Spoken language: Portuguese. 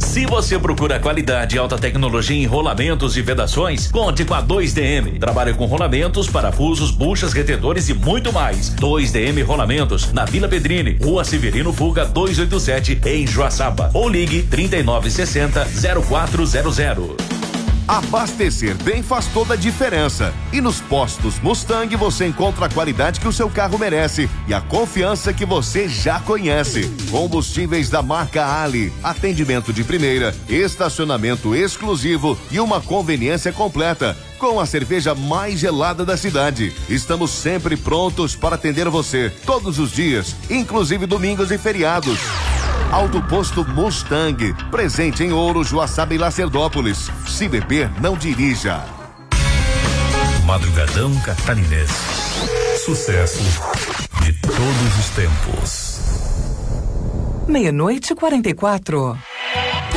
Se você procura qualidade e alta tecnologia em rolamentos e vedações, conte com a 2DM. Trabalha com rolamentos, parafusos, buchas, retedores e muito mais. 2DM Rolamentos, na Vila Pedrini, Rua Severino Fuga 287, em Joaçaba. Ou ligue 3960-0400. Abastecer bem faz toda a diferença. E nos postos Mustang você encontra a qualidade que o seu carro merece e a confiança que você já conhece. Combustíveis da marca Ali, atendimento de primeira, estacionamento exclusivo e uma conveniência completa. Com a cerveja mais gelada da cidade. Estamos sempre prontos para atender você, todos os dias, inclusive domingos e feriados. Auto Posto Mustang, presente em Ouro, Joaçaba e Lacerdópolis. Se beber, não dirija. Madrugadão Catarinense. Sucesso de todos os tempos. 00:44.